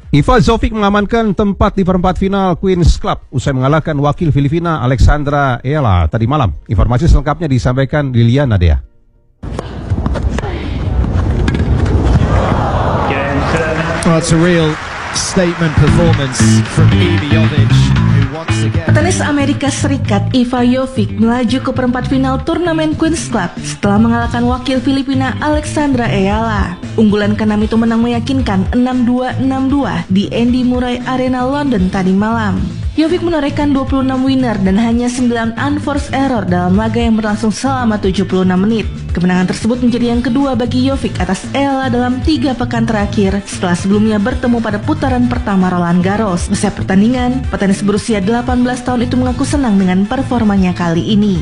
Iva Zovic mengamankan tempat di perempat final Queen's Club usai mengalahkan wakil Filipina Alexandra Ayala tadi malam. Informasi selengkapnya disampaikan Liliana Dea. It's a real statement performance from Iva Jovic. Petenis Amerika Serikat Iva Jovic melaju ke perempat final turnamen Queen's Club setelah mengalahkan wakil Filipina Alexandra Ayala. Unggulan ke-6 itu menang meyakinkan 6-2, 6-2 di Andy Murray Arena London tadi malam. Jovic menorehkan 26 winner dan hanya 9 unforced error dalam laga yang berlangsung selama 76 menit. Kemenangan tersebut menjadi yang kedua bagi Jovic atas Ayala dalam 3 pekan terakhir setelah sebelumnya bertemu pada putaran pertama Roland Garros. Usai pertandingan, petenis berusia 18 tahun itu mengaku senang dengan performanya kali ini.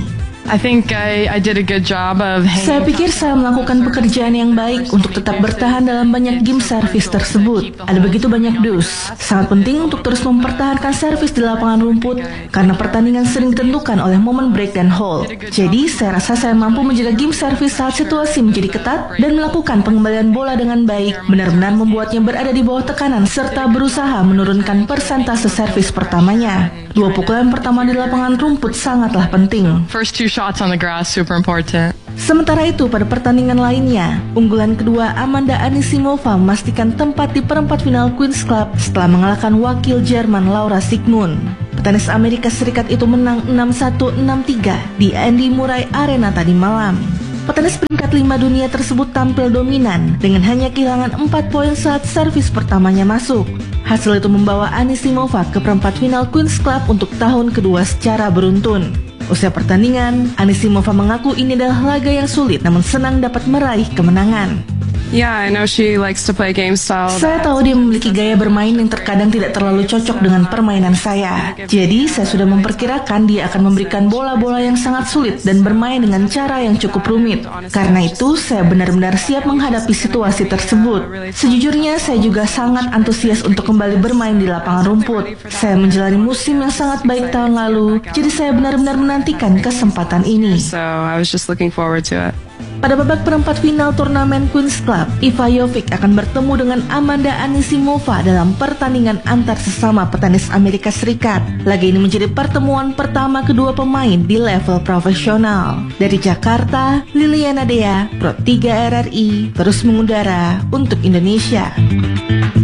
I did a good job of Saya pikir saya melakukan pekerjaan yang baik untuk tetap bertahan dalam banyak game service tersebut. Ada begitu banyak dus. Sangat penting untuk terus mempertahankan servis di lapangan rumput karena pertandingan sering ditentukan oleh momen break dan hold. Jadi saya rasa saya mampu menjaga game service saat situasi menjadi ketat dan melakukan pengembalian bola dengan baik, benar-benar membuatnya berada di bawah tekanan serta berusaha menurunkan persentase servis pertamanya. 2 pukulan pertama di lapangan rumput sangatlah penting. First 2 shots on the grass super important. Sementara itu pada pertandingan lainnya, unggulan kedua Amanda Anisimova memastikan tempat di perempat final Queen's Club setelah mengalahkan wakil Jerman Laura Siegemund. Petenis Amerika Serikat itu menang 6-1, 6-3 di Andy Murray Arena tadi malam. Petenis peringkat 5 dunia tersebut tampil dominan dengan hanya kehilangan 4 poin saat servis pertamanya masuk. Hasil itu membawa Anisimova ke perempat final Queen's Club untuk tahun kedua secara beruntun. Usai pertandingan, Anisimova mengaku ini adalah laga yang sulit namun senang dapat meraih kemenangan. I know she likes to play game style. Saya tahu dia memiliki gaya bermain yang terkadang tidak terlalu cocok dengan permainan saya. Jadi saya sudah memperkirakan dia akan memberikan bola-bola yang sangat sulit dan bermain dengan cara yang cukup rumit. Karena itu saya benar-benar siap menghadapi situasi tersebut. Sejujurnya saya juga sangat antusias untuk kembali bermain di lapangan rumput. Saya menjalani musim yang sangat baik tahun lalu, jadi saya benar-benar menantikan kesempatan ini. So I was just looking forward to it. Pada babak perempat final turnamen Queen's Club, Iva Jovic akan bertemu dengan Amanda Anisimova dalam pertandingan antar sesama petenis Amerika Serikat. Laga ini menjadi pertemuan pertama kedua pemain di level profesional. Dari Jakarta, Liliana Dea, Pro 3 RRI, terus mengudara untuk Indonesia.